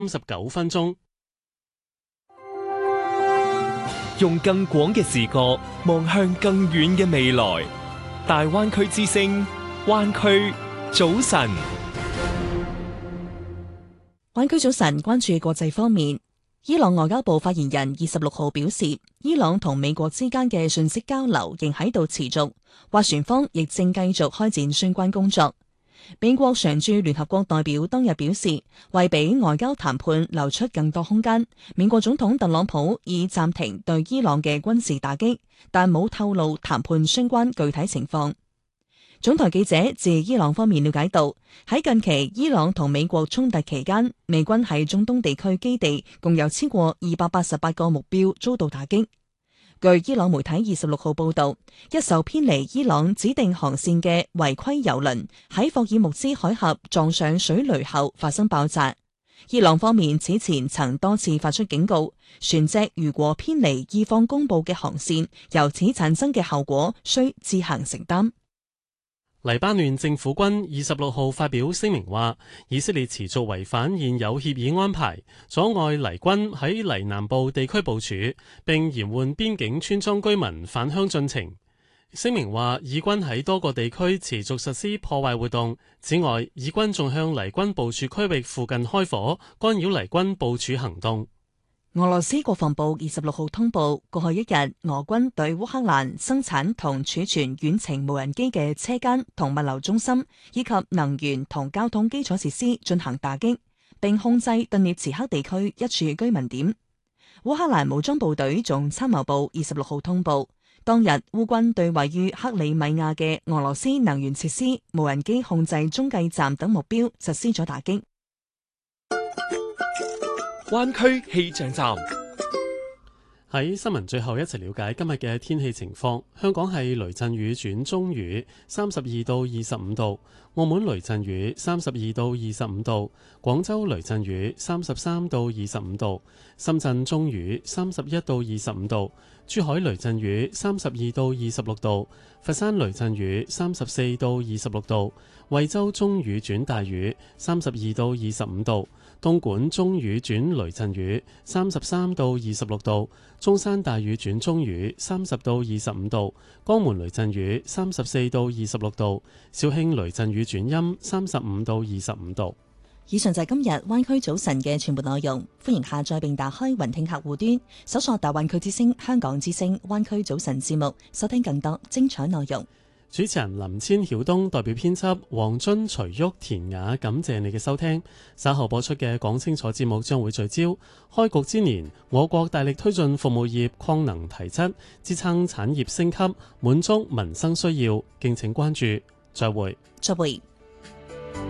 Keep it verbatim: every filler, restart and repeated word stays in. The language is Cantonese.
三十九分鐘。 用更廣嘅視覺望向更遠嘅未來。大灣區之聲，灣區早晨。 灣區早晨，關注國際方面。伊朗外交部發言人二十六號表示，伊朗同美國之間嘅信息交流仍喺度持續，斡旋方亦正繼續開展相關工作。美國常駐聯合國代表當日表示，為俾外交談判留出更多空間，美國總統特朗普已暫停對伊朗嘅軍事打擊，但冇透露談判相關具體情況。總台記者自伊朗方面了解到，喺近期伊朗同美國衝突期間，美軍喺中東地區基地共有超過二百八十八個目標遭到打擊。據伊朗媒體二十六號報道，一艘偏離伊朗指定航線嘅違規油輪喺霍爾木茲海峽撞上水雷後發生爆炸。伊朗方面此前曾多次發出警告，船隻如果偏離伊方公布嘅航線，由此產生嘅後果需自行承擔。 黎巴嫩政府軍二十六號發表聲明話，以色列持續違反現有協議安排，阻礙黎軍喺黎南部地區部署，並延緩邊境村莊居民返鄉進程。聲明話，以軍喺多個地區持續實施破壞活動。此外，以軍仲向黎軍部署區域附近開火，干擾黎軍部署行動。 俄羅斯國防部二十六號通報，過去一日俄軍對烏克蘭生產同儲存遠程無人機嘅車間同物流中心，以及能源同交通基礎設施進行打擊，並控制頓涅茨克地區一處居民點。烏克蘭武裝部隊總參謀部二十六號通報，當日烏軍對位於克里米亞嘅俄羅斯能源設施、無人機控制中繼站等目標實施咗打擊。 灣區氣象站。 喺新聞最後一齊了解今日嘅天氣情況。香港係雷陣雨轉中雨，三十二到二十五度；澳門雷陣雨，三十二到二十五度；廣州雷陣雨，三十三到二十五度；深圳中雨，三十一到二十五度；珠海雷陣雨，三十二到二十六度；佛山雷陣雨，三十四到二十六度；惠州中雨轉大雨，三十二到二十五度；東莞中雨轉雷陣雨，三十三到二十六度；中山大雨轉中雨，三十到二十五度；江門雷陣雨，三十四到二十六度；肇慶雷陣雨轉陰，三十五到二十五度。 以上就係今日灣區早晨嘅全部內容。歡迎下載並打開雲聽客戶端，搜索大灣區之聲、香港之聲、灣區早晨節目，收聽更多精彩內容。 主持人林千曉東代表編輯黃津、徐旭、田雅，感謝你嘅收聽。稍後播出嘅講清楚節目將會聚焦開局之年，我國大力推進服務業擴能提質，支撐產業升級，滿足民生需要。敬請關注。再會。 再會。